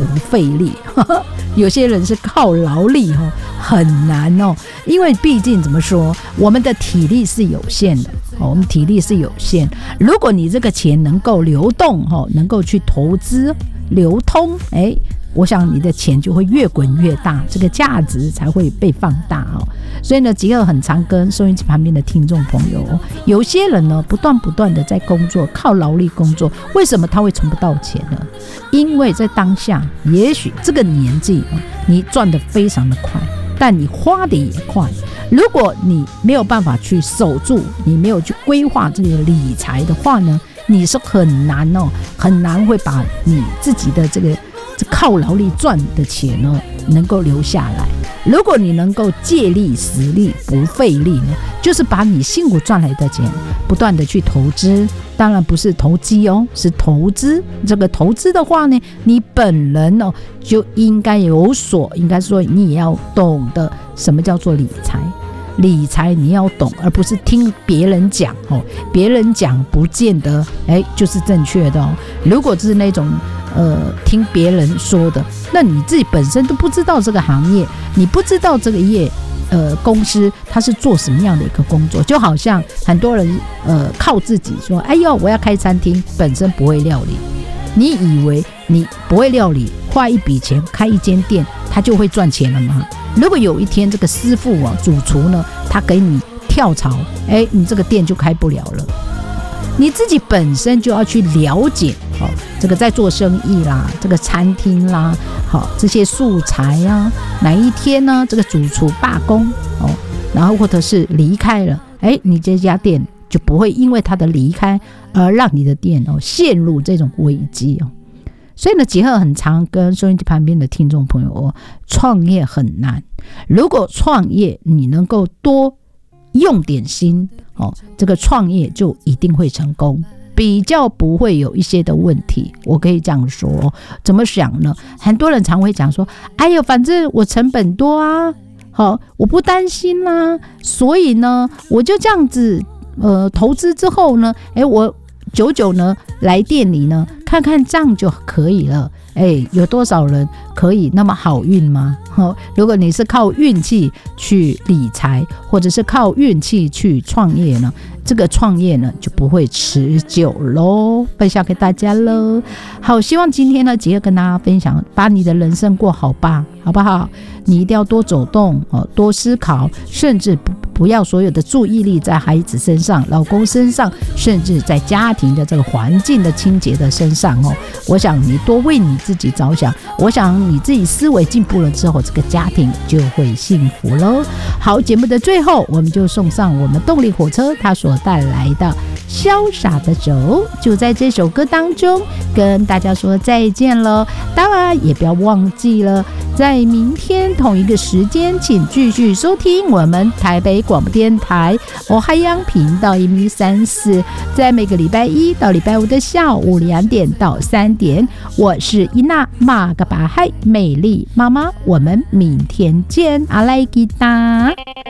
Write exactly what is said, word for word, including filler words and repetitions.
不费力有些人是靠劳力很难哦，因为毕竟怎么说，我们的体力是有限的，我们体力是有限，如果你这个钱能够流动，能够去投资流通，哎，我想你的钱就会越滚越大，这个价值才会被放大哦。所以呢，吉尔很常跟收音机旁边的听众朋友，有些人呢不断不断的在工作，靠劳力工作，为什么他会存不到钱呢？因为在当下，也许这个年纪你赚得非常的快，但你花的也快。如果你没有办法去守住，你没有去规划这个理财的话呢，你是很难哦，很难会把你自己的这个靠劳力赚的钱呢能够留下来。如果你能够借力使力不费力呢，就是把你辛苦赚来的钱不断的去投资，当然不是投机哦，是投资。这个投资的话呢，你本人哦就应该有所，应该说你也要懂得什么叫做理财。理财你要懂，而不是听别人讲哦，别人讲不见得哎就是正确的哦。如果是那种呃听别人说的，那你自己本身都不知道这个行业，你不知道这个业呃公司它是做什么样的一个工作，就好像很多人呃靠自己说，哎呦我要开餐厅，本身不会料理，你以为你不会料理，花一笔钱开一间店，他就会赚钱了吗？如果有一天这个师傅啊，主厨呢，他给你跳槽，哎，你这个店就开不了了。你自己本身就要去了解，哦，这个在做生意啦，这个餐厅啦，好，这些素材啊，哪一天呢，这个主厨罢工哦，然后或者是离开了，哎，你这家店就不会因为他的离开而让你的店哦陷入这种危机哦。所以呢，杰克很常跟收音机旁边的听众朋友哦，创业很难。如果创业你能够多用点心哦，这个创业就一定会成功，比较不会有一些的问题。我可以这样说哦，怎么想呢？很多人常会讲说，哎呦，反正我成本多啊，好，我不担心啦，所以呢，我就这样子呃投资之后呢，哎，我久久呢来店里呢看看账就可以了。哎，有多少人可以那么好运吗？哦，如果你是靠运气去理财，或者是靠运气去创业呢，这个创业呢就不会持久咯。分享给大家咯。好，希望今天呢杰克跟大家分享，把你的人生过好吧，好不好？你一定要多走动，多思考，甚至不不要所有的注意力在孩子身上、老公身上，甚至在家庭的这个环境的清洁的身上哦。我想你多为你自己着想，我想你自己思维进步了之后，这个家庭就会幸福咯。好，节目的最后，我们就送上我们动力火车它所带来的潇洒的走，就在这首歌当中跟大家说再见了。当然也不要忘记了，在明天同一个时间，请继续收听我们台北广播电台欧海洋频道一米三四，在每个礼拜一到礼拜五的下午两点到三点，我是伊娜马嘎巴海美丽妈妈，我们明天见，阿莱吉达。